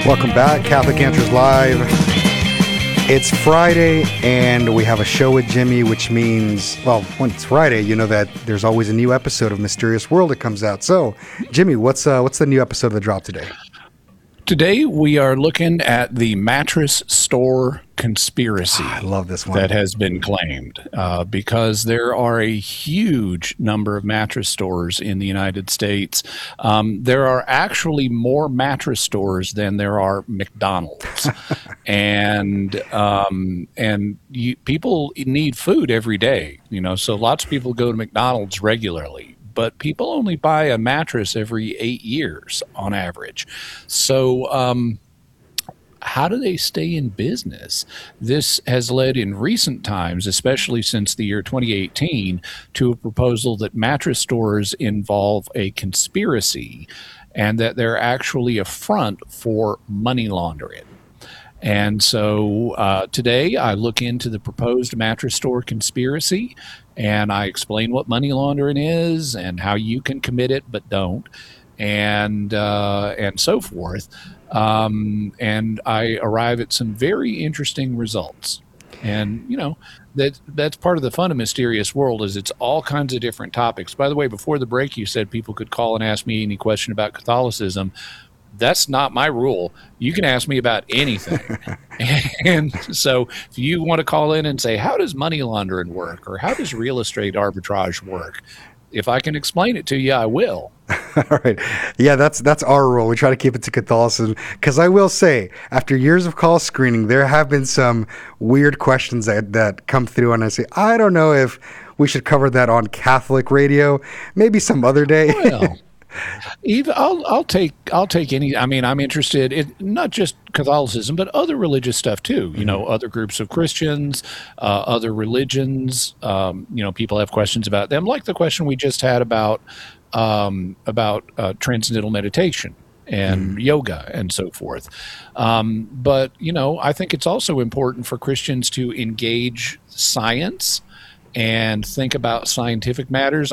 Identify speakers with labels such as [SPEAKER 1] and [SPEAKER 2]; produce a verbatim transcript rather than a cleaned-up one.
[SPEAKER 1] Welcome back, Catholic Answers Live. It's Friday, and we have a show with Jimmy, which means, well, when it's Friday, you know that there's always a new episode of Mysterious World that comes out. So, Jimmy, what's uh, what's the new episode that dropped today?
[SPEAKER 2] Today, we are looking at the mattress store conspiracy.
[SPEAKER 1] I love this one.
[SPEAKER 2] That has been claimed uh, because there are a huge number of mattress stores in the United States. Um, there are actually more mattress stores than there are McDonald's. and um, and you, people need food every day, you know, so lots of people go to McDonald's regularly. But people only buy a mattress every eight years on average. So um, how do they stay in business? This has led in recent times, especially since the year twenty eighteen, to a proposal that mattress stores involve a conspiracy and that they're actually a front for money laundering. And so uh, today I look into the proposed mattress store conspiracy, and I explain what money laundering is and how you can commit it but don't, and uh, and so forth. Um, and I arrive at some very interesting results. And, you know, that that's part of the fun of Mysterious World is it's all kinds of different topics. By the way, before the break, you said people could call and ask me any question about Catholicism. That's not my rule. You can ask me about anything. And so if you want to call in and say, how does money laundering work? Or how does real estate arbitrage work? If I can explain it to you, I will.
[SPEAKER 1] All right. Yeah, that's that's our rule. We try to keep it to Catholicism. Because I will say, after years of call screening, there have been some weird questions that, that come through. And I say, I don't know if we should cover that on Catholic radio. Maybe some other day.
[SPEAKER 2] Well. Even I'll I'll take I'll take any. I mean, I'm interested in not just Catholicism, but other religious stuff too. You know, other groups of Christians, uh, other religions. Um, you know, people have questions about them, like the question we just had about um, about uh, transcendental meditation and mm. yoga and so forth. Um, but you know, I think it's also important for Christians to engage science and think about scientific matters.